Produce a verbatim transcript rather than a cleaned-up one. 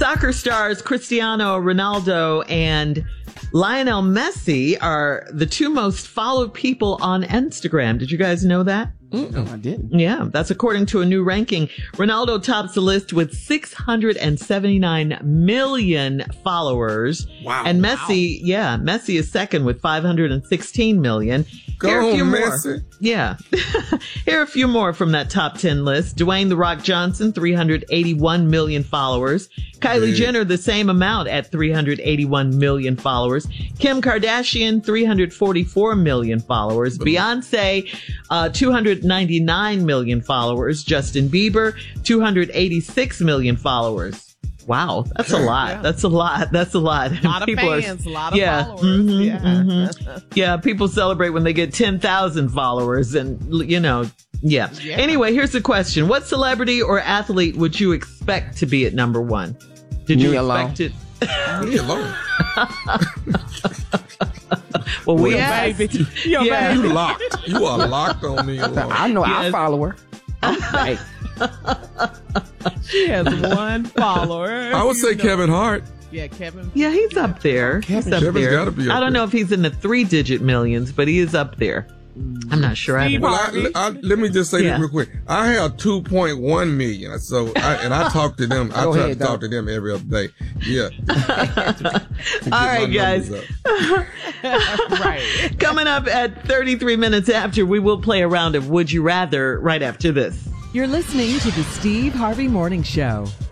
Soccer stars Cristiano Ronaldo and Lionel Messi are the two most followed people on Instagram. Did you guys know that? No, I didn't. Yeah, that's according to a new ranking. Ronaldo tops the list with six hundred seventy-nine million followers. Wow. And Messi, wow. yeah, Messi is second with five hundred sixteen million. Go Here are a few on, more. Messi. Yeah. Here are a few more from that top ten list. Dwayne "The Rock" Johnson, three hundred eighty-one million followers. Kylie Hey. Jenner, the same amount at three hundred eighty-one million followers. Kim Kardashian, three hundred forty-four million followers. Beyonce, uh, two hundred ninety-nine million followers. Justin Bieber, two hundred eighty-six million followers. Wow, that's a lot. Yeah. That's a lot. That's a lot. A lot of People fans, are, a lot of yeah, followers. mhm, yeah. mhm. Yeah, people celebrate when they get ten thousand followers and, you know, yeah. Yeah. Anyway, here's the question. What celebrity or athlete would you expect to be at number one? Did you Me alone. expect it? Me alone. Well, we Your asked. baby. Your Yeah. baby. You locked. You are locked on me alone. I know I Yes. follow her. Hey, She has one follower. I would say You know. Kevin Hart. Yeah, Kevin. Yeah, he's up there. Kevin- he's up Kevin's there. gotta be up I don't there. know if he's in the three-digit millions, but he is up there. I'm not sure. I Steve haven't- Well, Harvey. I, I, let me just say Yeah. this real quick. I have two point one million. So, I, and I talk to them. I Go try ahead, to talk dog. to them every other day. Yeah. All right, guys. Right. Coming up at thirty-three minutes after, we will play a round of Would You Rather right after this. You're listening to the Steve Harvey Morning Show.